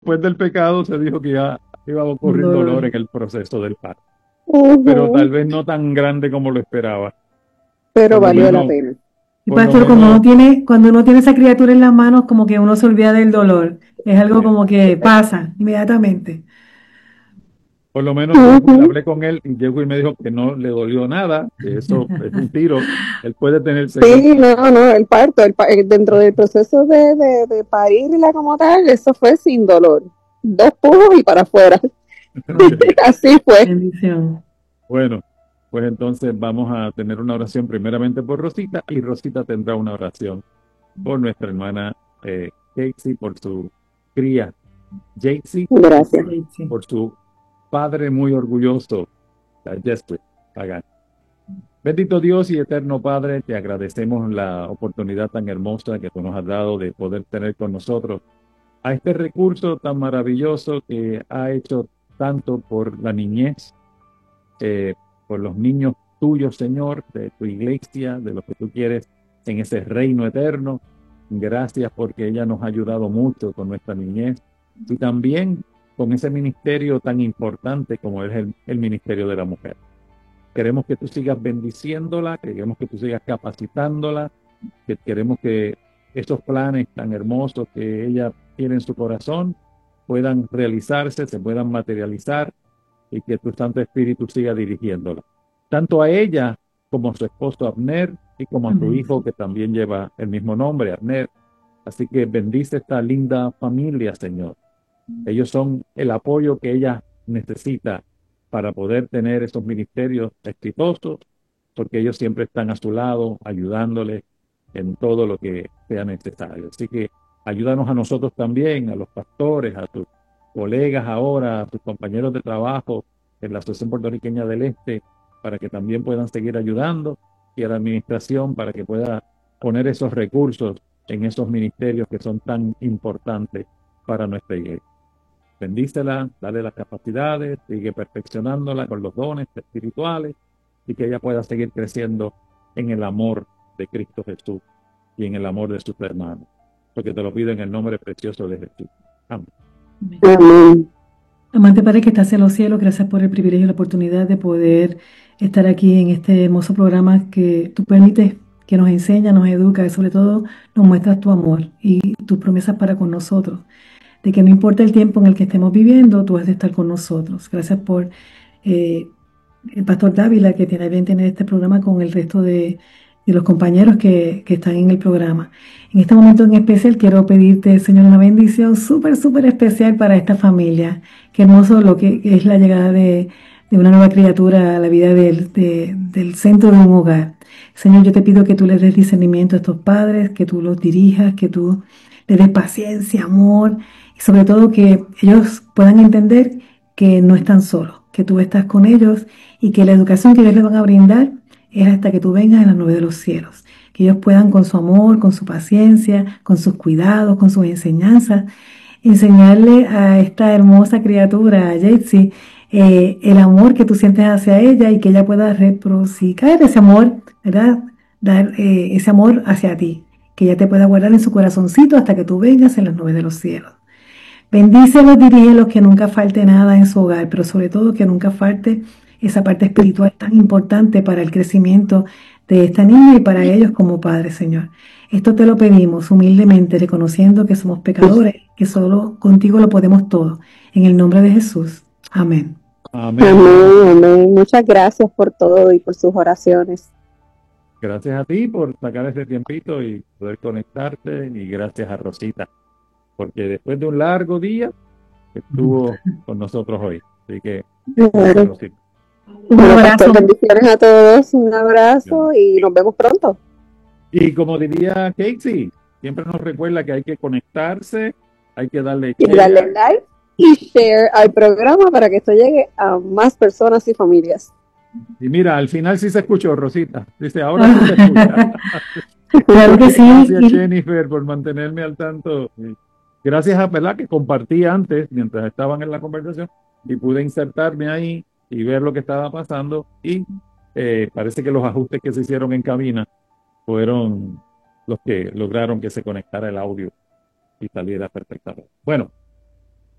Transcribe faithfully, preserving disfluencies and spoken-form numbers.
después del pecado se dijo que ya iba a Un ocurrir dolor dolor. en el proceso del parto, pero tal Ujú. vez no tan grande como lo esperaba. Pero Por lo valió la menos, pena. Y por lo pastor, cuando uno menos, tiene, cuando uno tiene esa criatura en las manos, como que uno se olvida del dolor. Es algo eh, como que pasa inmediatamente. por lo menos Jehud, Ujú. hablé con él y Jehud me dijo que no le dolió nada, que eso es un tiro, él puede tener secuelas. Sí, no, no, el parto, el pa- eh, dentro del proceso de, de, de parirla como tal, eso fue sin dolor. Dos pujos y para afuera. Oh, Qué bien. Así fue. bendición. Bueno, pues entonces vamos a tener una oración primeramente por Rosita y Rosita tendrá una oración por nuestra hermana eh, Casey, por su cría Jaycee, Gracias. Sí, sí. por su padre muy orgulloso, la Jesper Pagán. Bendito Dios y eterno Padre, te agradecemos la oportunidad tan hermosa que tú nos has dado de poder tener con nosotros a este recurso tan maravilloso que ha hecho tanto por la niñez, eh, por los niños tuyos, Señor, de tu iglesia, de lo que tú quieres en ese reino eterno. Gracias porque ella nos ha ayudado mucho con nuestra niñez y también con ese ministerio tan importante como es el, el ministerio de la mujer. Queremos que tú sigas bendiciéndola, queremos que tú sigas capacitándola, que queremos que esos planes tan hermosos que ella tiene en su corazón puedan realizarse, se puedan materializar y que tu Santo Espíritu siga dirigiéndola. Tanto a ella como a su esposo Abner y como a su Amén. hijo que también lleva el mismo nombre, Abner. Así que bendice esta linda familia, Señor. Ellos son el apoyo que ella necesita para poder tener esos ministerios exitosos, porque ellos siempre están a su lado, ayudándole en todo lo que sea necesario. Así que ayúdanos a nosotros también, a los pastores, a tus colegas ahora, a tus compañeros de trabajo en la Asociación Puertorriqueña del Este, para que también puedan seguir ayudando, y a la administración para que pueda poner esos recursos en esos ministerios que son tan importantes para nuestra iglesia. Bendícela, dale las capacidades, sigue perfeccionándola con los dones espirituales y que ella pueda seguir creciendo en el amor de Cristo Jesús y en el amor de sus hermanos. Porque te lo pido en el nombre precioso de Jesús. Amén. Amén. Amén. Amante Padre que estás en los cielos, gracias por el privilegio y la oportunidad de poder estar aquí en este hermoso programa que tú permites, que nos enseña, nos educa y sobre todo nos muestras tu amor y tus promesas para con nosotros, de que no importa el tiempo en el que estemos viviendo, tú has de estar con nosotros. Gracias por eh, el pastor Dávila, que tiene a bien tener este programa con el resto de, de los compañeros que, que están en el programa. En este momento en especial quiero pedirte, Señor, una bendición súper, súper especial para esta familia. Qué hermoso lo que es la llegada de, de una nueva criatura a la vida del, de- del centro de un hogar. Señor, yo te pido que tú les des discernimiento a estos padres, que tú los dirijas, que tú les des paciencia, amor y sobre todo que ellos puedan entender que no están solos, que tú estás con ellos y que la educación que ellos les van a brindar es hasta que tú vengas en las nubes de los cielos. Que ellos puedan con su amor, con su paciencia, con sus cuidados, con sus enseñanzas, enseñarle a esta hermosa criatura, a Jetsi, eh, el amor que tú sientes hacia ella y que ella pueda reciprocar ese amor, ¿verdad? Dar eh, ese amor hacia ti, que ella te pueda guardar en su corazoncito hasta que tú vengas en las nubes de los cielos. Bendícelos, dirígelos, que nunca falte nada en su hogar, pero sobre todo que nunca falte esa parte espiritual tan importante para el crecimiento de esta niña y para ellos como padres, Señor. Esto te lo pedimos humildemente, reconociendo que somos pecadores, que solo contigo lo podemos todo. En el nombre de Jesús. Amén. Amén. Amén, amén. Muchas gracias por todo y por sus oraciones. Gracias a ti por sacar ese tiempito y poder conectarte y gracias a Rosita, porque después de un largo día estuvo con nosotros hoy. Así que gracias, Claro. Rosita. Un Bueno, pastor, abrazo. bendiciones a todos. Un abrazo y nos vemos pronto. Y como diría Casey, siempre nos recuerda que hay que conectarse, hay que darle Y darle share. like y share al programa para que esto llegue a más personas y familias. Y mira, al final sí se escuchó, Rosita. Dice, ahora sí se escucha. Claro que sí. Gracias, Y Jennifer, por mantenerme al tanto. Y gracias a, ¿verdad? Que compartí antes, mientras estaban en la conversación, y pude insertarme ahí y ver lo que estaba pasando. Y eh, parece que los ajustes que se hicieron en cabina fueron los que lograron que se conectara el audio y saliera perfectamente. Bueno,